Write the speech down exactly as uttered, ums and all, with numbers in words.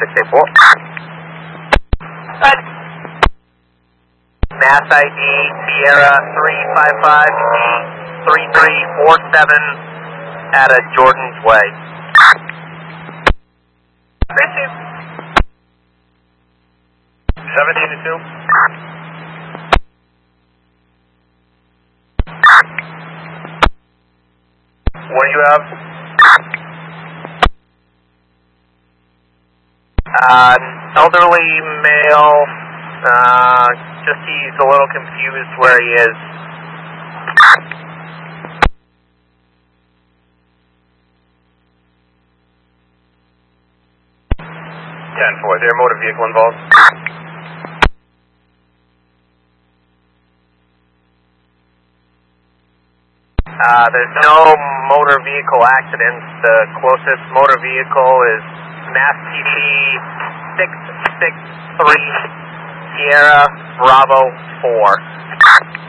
six eight four. Mass I D Sierra three five five three three four seven at a Jordan's Way. seventeen to two. What do you have? Uh, elderly male, uh, just he's a little confused where he is. ten four, is there a motor vehicle involved? Uh, there's no motor vehicle accidents. The closest motor vehicle is Mass P D six six three Sierra Bravo four.